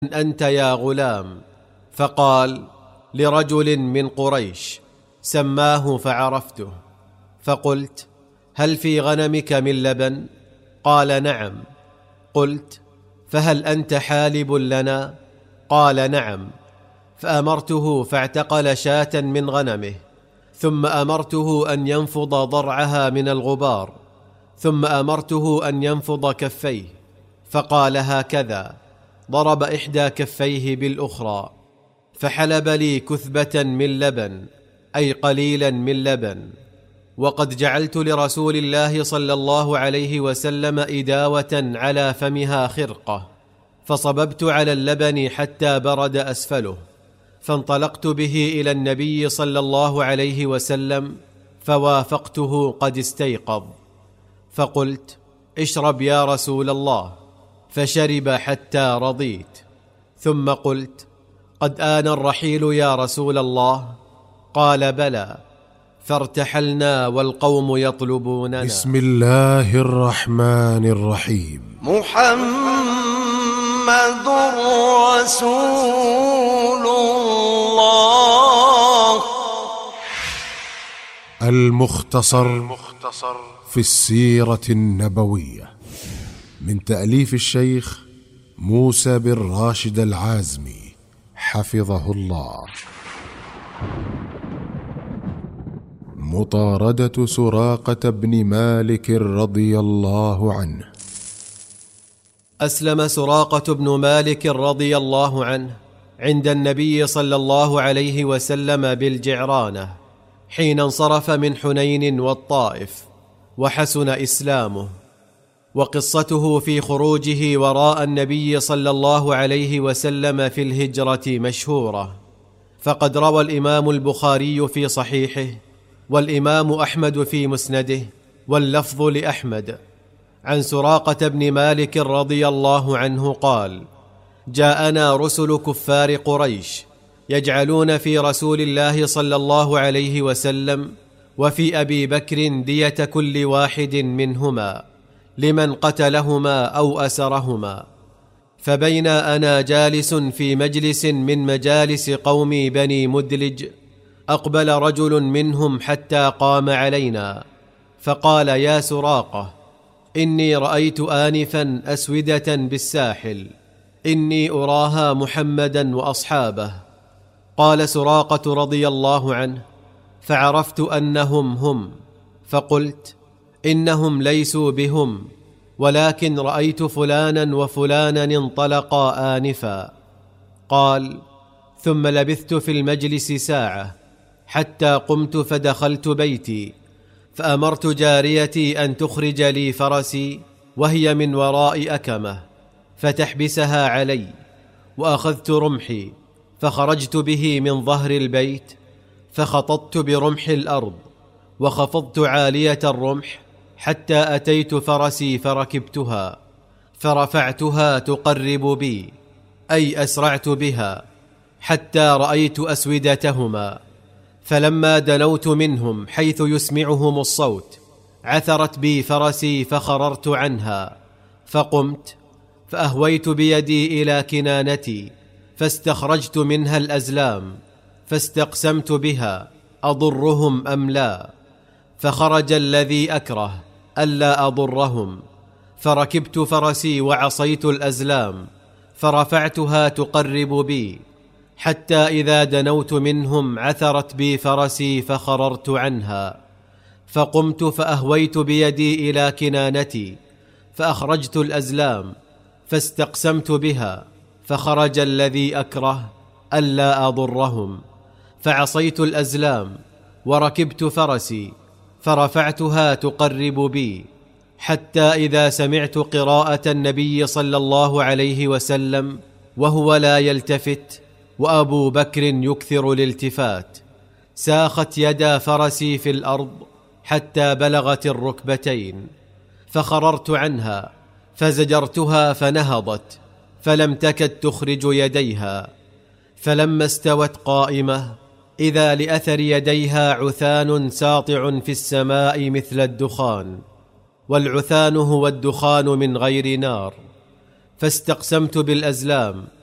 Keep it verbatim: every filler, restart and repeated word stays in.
أنت يا غلام؟ فقال: لرجل من قريش، سماه فعرفته. فقلت: هل في غنمك من لبن؟ قال: نعم. قلت: فهل أنت حالب لنا؟ قال: نعم. فأمرته فاعتقل شاة من غنمه، ثم أمرته أن ينفض ضرعها من الغبار، ثم أمرته أن ينفض كفيه، فقال هكذا، ضرب إحدى كفيه بالأخرى، فحلب لي كثبة من لبن، أي قليلا من لبن. وقد جعلت لرسول الله صلى الله عليه وسلم إداوة على فمها خرقة، فصببت على اللبن حتى برد أسفله، فانطلقت به إلى النبي صلى الله عليه وسلم، فوافقته قد استيقظ، فقلت: اشرب يا رسول الله، فشرب حتى رضيت. ثم قلت: قد آن الرحيل يا رسول الله؟ قال: بلى. فارتحلنا والقوم يطلبوننا. بسم الله الرحمن الرحيم. محمد رسول الله. المختصر في السيرة النبوية، من تأليف الشيخ موسى بن راشد العازمي حفظه الله. مطاردة سراقة بن مالك رضي الله عنه. أسلم سراقة بن مالك رضي الله عنه عند النبي صلى الله عليه وسلم بالجعرانة حين انصرف من حنين والطائف، وحسن إسلامه. وقصته في خروجه وراء النبي صلى الله عليه وسلم في الهجرة مشهورة، فقد روى الإمام البخاري في صحيحه، والإمام أحمد في مسنده، واللفظ لأحمد، عن سراقة بن مالك رضي الله عنه قال: جاءنا رسل كفار قريش يجعلون في رسول الله صلى الله عليه وسلم وفي أبي بكر دية كل واحد منهما لمن قتلهما أو أسرهما. فبينا أنا جالس في مجلس من مجالس قوم بني مدلج، أقبل رجل منهم حتى قام علينا، فقال: يا سراقة، إني رأيت آنفا أسودة بالساحل، إني أراها محمدا وأصحابه. قال سراقة رضي الله عنه: فعرفت أنهم هم، فقلت: إنهم ليسوا بهم، ولكن رأيت فلانا وفلانا انطلقا آنفا. قال: ثم لبثت في المجلس ساعة حتى قمت فدخلت بيتي، فأمرت جاريتي أن تخرج لي فرسي وهي من وراء أكمة فتحبسها علي، وأخذت رمحي فخرجت به من ظهر البيت، فخططت برمح الأرض وخفضت عالية الرمح حتى أتيت فرسي فركبتها، فرفعتها تقرب بي، أي أسرعت بها حتى رأيت أسودتهما، فلما دنوت منهم حيث يسمعهم الصوت عثرت بي فرسي فخررت عنها، فقمت فأهويت بيدي إلى كنانتي فاستخرجت منها الأزلام، فاستقسمت بها أضرهم أم لا، فخرج الذي أكره ألا أضرهم، فركبت فرسي وعصيت الأزلام فرفعتها تقرب بي، حتى إذا دنوت منهم عثرت بي فرسي فخررت عنها، فقمت فأهويت بيدي إلى كنانتي فأخرجت الأزلام فاستقسمت بها، فخرج الذي أكره ألا أضرهم، فعصيت الأزلام وركبت فرسي فرفعتها تقرب بي، حتى إذا سمعت قراءة النبي صلى الله عليه وسلم وهو لا يلتفت وأبو بكر يكثر الالتفات، ساخت يدا فرسي في الأرض حتى بلغت الركبتين، فخررت عنها فزجرتها فنهضت، فلم تكد تخرج يديها، فلما استوت قائمة إذا لأثر يديها عثان ساطع في السماء مثل الدخان، والعثان هو الدخان من غير نار، فاستقسمت بالأزلام